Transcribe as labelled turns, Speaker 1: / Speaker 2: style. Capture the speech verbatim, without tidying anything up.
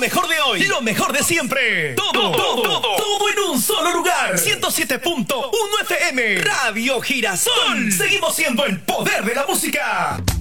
Speaker 1: mejor de hoy, lo mejor de siempre. Todo, todo, todo, todo en un solo lugar. ciento siete punto uno F M, Radio Girasol. Seguimos siendo el poder de la música.